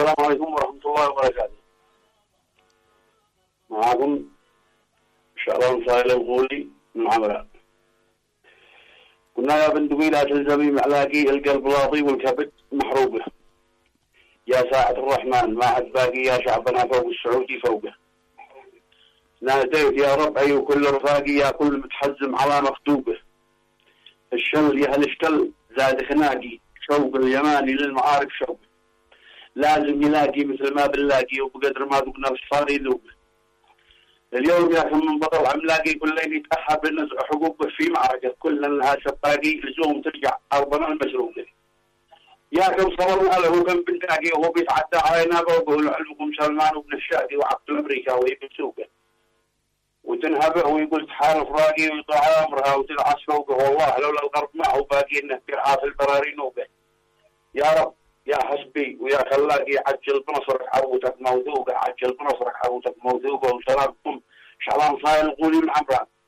السلام عليكم ورحمة الله وبركاته. معكم شعران صايل الغولي من عمران. كنا يا بندقي لا تلزمي معلاقي القلب لاضي والكبد محروقه. يا ساعة الرحمن ما عاد باقي يا شعبنا فوق السعودي فوقه. ناديت يا رب أي كل رفاقي يا كل متحزم على مخطوبه. الشل يا هالشتل زاد خناقي شوق اليماني للمعارك شوقه. لازم يلاقي مثل ما بنلاقي وبقدر ما ذقنا الصار يذوق. اليوم يا اخي من بطل عملاقي كل اللي يتاخر بنزع حقوقه في معركه كلنا لها سباقي لزوم ترجع ارضنا المسروقه. يا كم صبرنا له كم بنلاقي وهو بيتعدى علينا بقول علمكم سلمان وابن الشادي وعبد الامريكاوي بسوقه. وتنهبه ويقول تحارب راقي ويطلع امرها وتلعس فوقه والله لولا الغرب معه باقي انه كرعاه في البراري نوبه. يا رب يا حسبي ويا خلاقي عجل بنصرك عروتك موثوقه عجل بنصرك عروتك موثوقه وسلامكم شعران صايل الغولي من عمران.